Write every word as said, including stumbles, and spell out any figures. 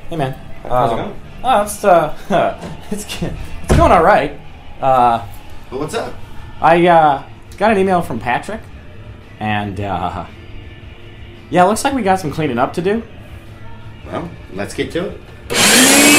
Hey, man. How's Um, it going? Oh, it's uh, it's it's going all right. Uh, Well, what's up? I uh, got an email from Patrick, and uh, yeah, it looks like we got some cleaning up to do. Well, let's get to it.